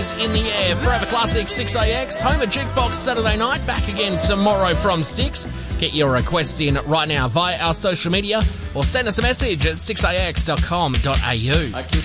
is in the air. Forever Classic 6AX, home at Jukebox Saturday night. Back again tomorrow from 6. Get your requests in right now via our social media or send us a message at 6ax.com.au.